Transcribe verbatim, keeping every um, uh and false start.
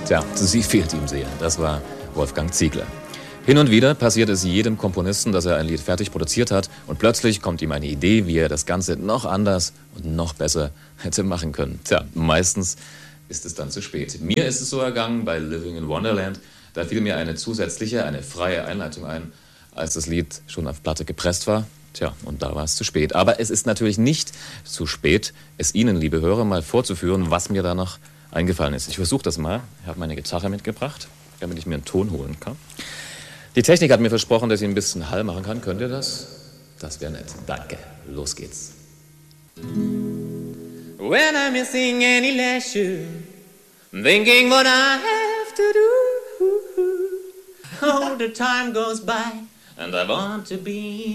Tja, sie fehlt ihm sehr. Das war Wolfgang Ziegler. Hin und wieder passiert es jedem Komponisten, dass er ein Lied fertig produziert hat und plötzlich kommt ihm eine Idee, wie er das Ganze noch anders und noch besser hätte machen können. Tja, meistens ist es dann zu spät. Mir ist es so ergangen bei Living in Wonderland. Da fiel mir eine zusätzliche, eine freie Einleitung ein, als das Lied schon auf Platte gepresst war. Tja, und da war es zu spät. Aber es ist natürlich nicht zu spät, es Ihnen, liebe Hörer, mal vorzuführen, was mir da noch eingefallen ist. Ich versuche das mal. Ich habe meine Gitarre mitgebracht, damit ich mir einen Ton holen kann. Die Technik hat mir versprochen, dass ich ein bisschen Hall machen kann. Könnt ihr das? Das wäre nett. Danke. Los geht's. When I'm missing any leisure, thinking what I have to do. Oh, the time goes by, and I want to be